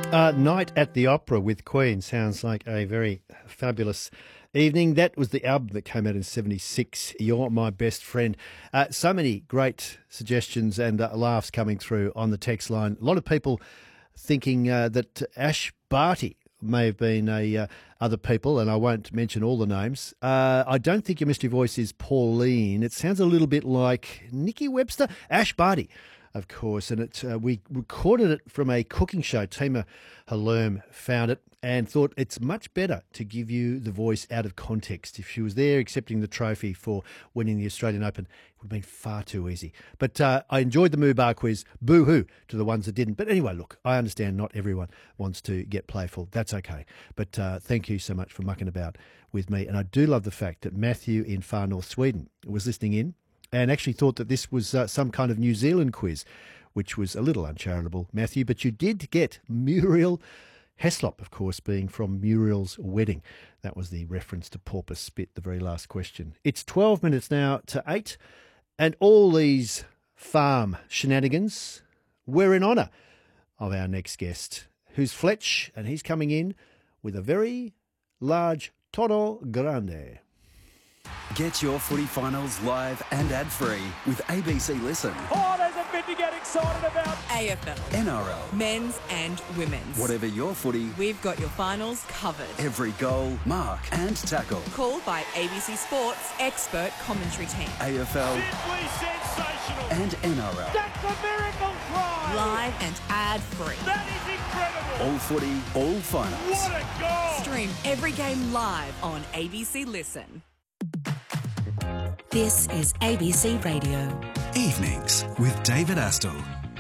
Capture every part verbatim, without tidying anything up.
Uh, Night at the Opera with Queen sounds like a very fabulous evening. That was the album that came out in seventy-six, You're My Best Friend. Uh, so many great suggestions and uh, laughs coming through on the text line. A lot of people thinking uh, that Ash Barty may have been a, uh, other people, and I won't mention all the names. Uh, I don't think your mystery voice is Pauline. It sounds a little bit like Nikki Webster. Ash Barty, of course, and it, uh, we recorded it from a cooking show. Tima Hallerm found it and thought it's much better to give you the voice out of context. If she was there accepting the trophy for winning the Australian Open, it would have been far too easy. But uh, I enjoyed the Moo Bar quiz. Boo-hoo to the ones that didn't. But anyway, look, I understand not everyone wants to get playful. That's okay. But uh, thank you so much for mucking about with me. And I do love the fact that Matthew in far north Sweden was listening in and actually thought that this was uh, some kind of New Zealand quiz, which was a little uncharitable, Matthew. But you did get Muriel Heslop, of course, being from Muriel's Wedding. That was the reference to Porpoise Spit, the very last question. It's twelve minutes now to eight, and all these farm shenanigans were in honour of our next guest, who's Fletch, and he's coming in with a very large Toro Grande. Get your footy finals live and ad-free with A B C Listen. Oh, there's a bit to get excited about. A F L, N R L, men's and women's. whatever your footy, We've got your finals covered. every goal, mark and tackle. Called by A B C Sports expert commentary team. A F L Simply sensational. and N R L. That's a miracle try. Live and ad-free. That is incredible. All footy, all finals. What a goal. Stream every game live on A B C Listen. This is A B C Radio. Evenings with David Astle.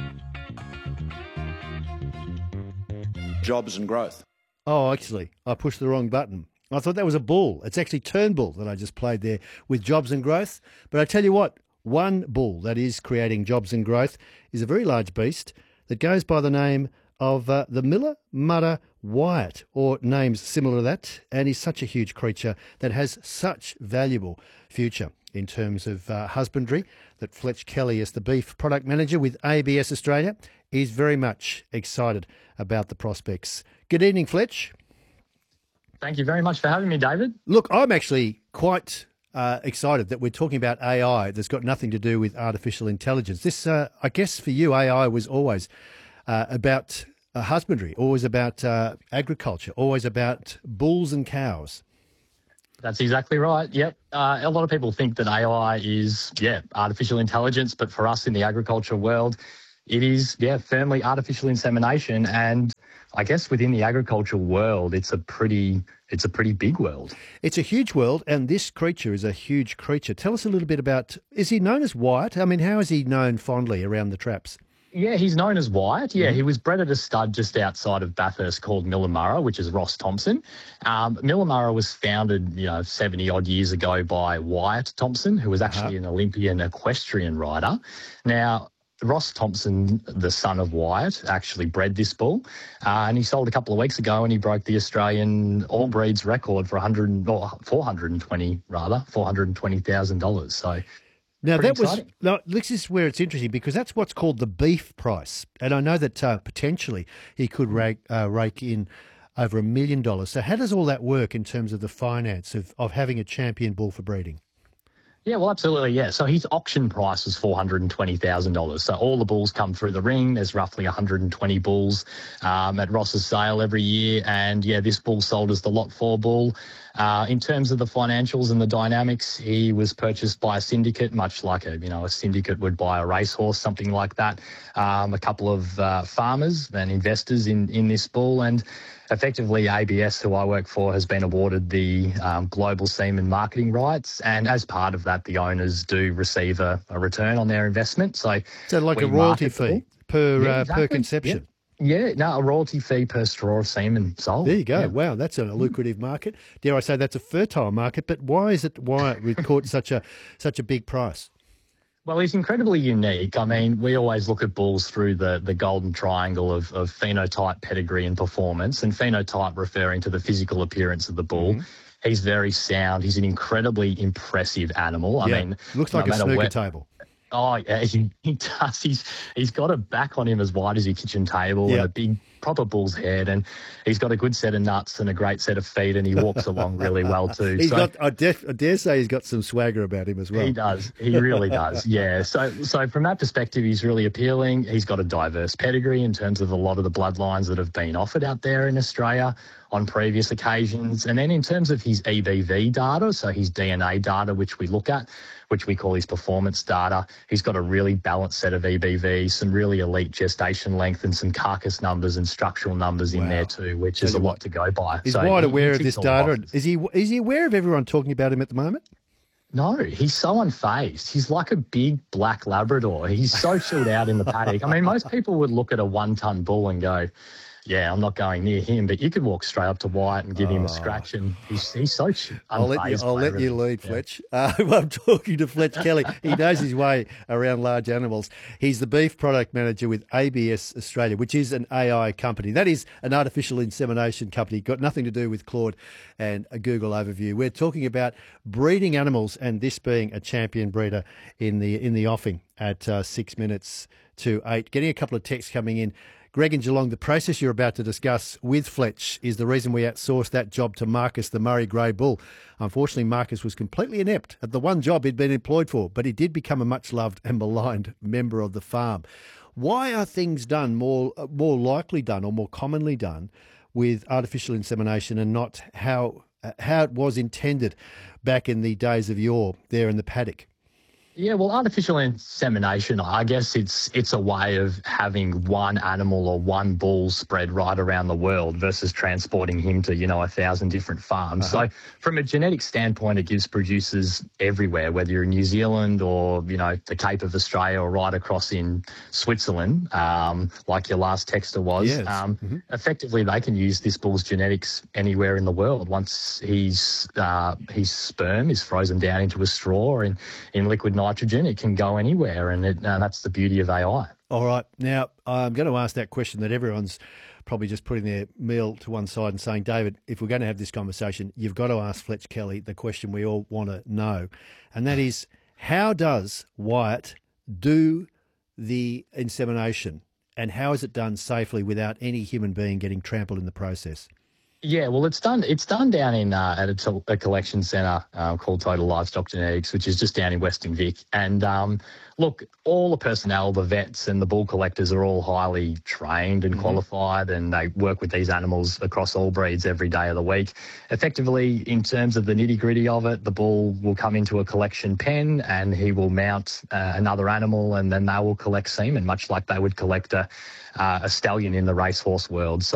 Jobs and growth. Oh, actually, I pushed the wrong button. I thought that was a bull. It's actually Turnbull that I just played there with jobs and growth. But I tell you what, one bull that is creating jobs and growth is a very large beast that goes by the name of uh, the Miller Mudder Wyatt, or names similar to that, and is such a huge creature that has such valuable future in terms of uh, husbandry that Fletch Kelly, as the beef product manager with A B S Australia, is very much excited about the prospects. Good evening, Fletch. Thank you very much for having me, David. Look, I'm actually quite uh, excited that we're talking about A I that's got nothing to do with artificial intelligence. This, uh, I guess for you, A I was always uh, about uh, husbandry, always about uh, agriculture, always about bulls and cows. That's exactly right. Yep. Uh, a lot of people think that A I is, yeah, artificial intelligence, but for us in the agriculture world, it is, yeah, firmly artificial insemination. And I guess within the agricultural world, it's a pretty, it's a pretty big world. It's a huge world, and this creature is a huge creature. Tell us a little bit about, is he known as Wyatt? I mean, how is he known fondly around the traps? Yeah, he's known as Wyatt. Yeah, he was bred at a stud just outside of Bathurst called Millamurra, which is Ross Thompson. Um, Millamurra was founded, you know, seventy odd years ago by Wyatt Thompson, who was actually uh-huh. an Olympian equestrian rider. Now, Ross Thompson, the son of Wyatt, actually bred this bull, uh, and he sold a couple of weeks ago, and he broke the Australian all breeds record for one hundred, or four hundred twenty rather, four hundred twenty thousand dollars. So. Now, Pretty that was, exciting. now, this is where it's interesting because that's what's called the beef price. And I know that uh, potentially he could rake, uh, rake in over a million dollars. So how does all that work in terms of the finance of, of having a champion bull for breeding? Yeah, well, absolutely, yeah. So his auction price is four hundred twenty thousand dollars. So all the bulls come through the ring. There's roughly one hundred twenty bulls um, at Ross's sale every year. And, yeah, this bull sold as the Lot four bull. Uh, in terms of the financials and the dynamics, he was purchased by a syndicate, much like a, you know, a syndicate would buy a racehorse, something like that. Um, a couple of uh, farmers and investors in, in this bull. And effectively, A B S, who I work for, has been awarded the um, global semen marketing rights. And as part of that, the owners do receive a, a return on their investment. So, So like we a royalty market the bull. fee per, Yeah, uh, exactly. per conception. Yeah. Yeah, no, a royalty fee per straw of semen sold. There you go. Yeah. Wow, that's a lucrative market. Dare I say that's a fertile market, but why is it why it caught such a such a big price? Well, he's incredibly unique. I mean, we always look at bulls through the, the golden triangle of, of phenotype, pedigree and performance, and phenotype referring to the physical appearance of the bull. Mm-hmm. He's very sound. He's an incredibly impressive animal. I yeah. mean, looks no like a matter snooker where- table. Oh, yeah, he, he does. He's he's got a back on him as wide as your kitchen table Yep. and a big proper bull's head, and he's got a good set of nuts and a great set of feet, and he walks along really well too. He's So- got, I, def, I dare say he's got some swagger about him as well. He does. He really does. Yeah. So, so from that perspective, he's really appealing. He's got a diverse pedigree in terms of a lot of the bloodlines that have been offered out there in Australia on previous occasions. And then in terms of his E B V data, so his D N A data, which we look at, which we call his performance data, he's got a really balanced set of E B V, some really elite gestation length and some carcass numbers and structural numbers in Wow. there too, which Tell is a you lot what, to go by. He's So wide he- aware he of this ticks all the data. boxes. Is he, is he aware of everyone talking about him at the moment? No, he's so unfazed. He's like a big black Labrador. He's so chilled out in the paddock. I mean, most people would look at a one-ton bull and go, yeah, I'm not going near him. But you could walk straight up to Wyatt and give him a scratch, and he's, he's so ch- unfazed. I'll let you, I'll by let you everything. lead, Yeah. Fletch. Uh, I'm talking to Fletch Kelly. He knows his way around large animals. He's the beef product manager with A B S Australia, which is an A I company. That is an artificial insemination company, got nothing to do with Claude and a Google overview. We're talking about breeding animals, and this being a champion breeder in the in the offing at uh, six minutes to eight. Getting a couple of texts coming in. Greg in Geelong, the process you're about to discuss with Fletch is the reason we outsourced that job to Marcus, the Murray Grey Bull. Unfortunately, Marcus was completely inept at the one job he'd been employed for, but he did become a much-loved and maligned member of the farm. Why are things done more more likely done or more commonly done with artificial insemination and not how how it was intended back in the days of yore there in the paddock? Yeah, well, artificial insemination, I guess it's it's a way of having one animal or one bull spread right around the world versus transporting him to, you know, a thousand different farms. Uh-huh. So from a genetic standpoint, it gives producers everywhere, whether you're in New Zealand or, you know, the Cape of Australia or right across in Switzerland, um, like your last texter was. Yes. Um, Mhm. Effectively, they can use this bull's genetics anywhere in the world. Once he's, uh, his sperm is frozen down into a straw or in, in liquid nitrogen, it can go anywhere, and it, uh, that's the beauty of A I. All right. Now, I'm going to ask that question that everyone's probably just putting their meal to one side and saying, David, if we're going to have this conversation, you've got to ask Fletch Kelly the question we all want to know. And that is, how does Wyatt do the insemination, and how is it done safely without any human being getting trampled in the process? Yeah, well, it's done. It's done down in uh, at a, t- a collection centre uh, called Total Livestock Genetics, which is just down in Western Vic. And um, look, all the personnel, the vets and the bull collectors are all highly trained and qualified, and they work with these animals across all breeds every day of the week. Effectively, in terms of the nitty gritty of it, the bull will come into a collection pen and he will mount uh, another animal, and then they will collect semen, much like they would collect a, uh, a stallion in the racehorse world. So